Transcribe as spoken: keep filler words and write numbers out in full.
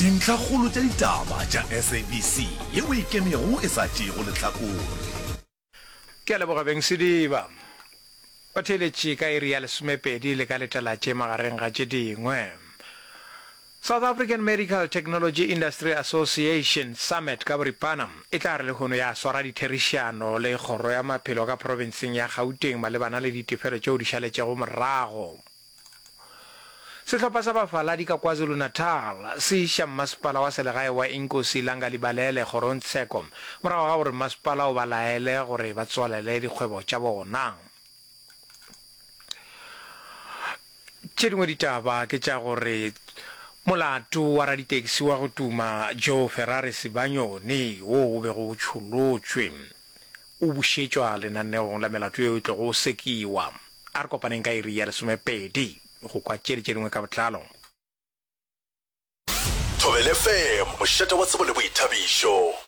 dintlha kgolo tša ditaba tša S A B C yeo e kemego e sa tšego lehlakore. Ke a leboga beng Sediba ba theletše ka iri ya lesomepedi le ka letalatše magareng ga tše dingwe. South African Medical Technology Industry Association Summit ka boripana e tla re le kgono ya swara ditherišano le kgoro ya maphelo ka provinseng ya Gauteng malebana le ditefelo tšeo di šaletšego morago. Sehlopha sa bafaladi ka KwaZulu-Natal se iša masepala wa selegae wa Inkosi Langalibalele Kgorontsheko morago ga gore masepala o ba laele gore ba tswalele dikgwebo tša bona. Tše dingwe ditaba ke tša gore molato wa raditaxi wa go tuma Joe Ferrari Sibanyoni wo o be go tšholotšwe o bušetšwa lenaneong la melato eo e tlo go sekiwa. A re kopaneng ka iri ya lesomepedi go kwa tšere tše dingwe ka botlalo. Thobela F M mošate wa tsebo le boithabišo.